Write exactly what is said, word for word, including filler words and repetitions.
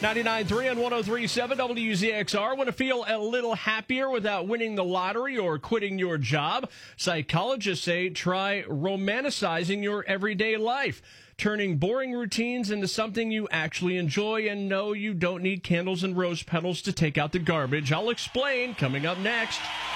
ninety-nine point three and one oh three point seven W Z X R. Want to feel a little happier without winning the lottery or quitting your job? Psychologists say try romanticizing your everyday life, turning boring routines into something you actually enjoy. And no, you don't need candles and rose petals to take out the garbage. I'll explain coming up next.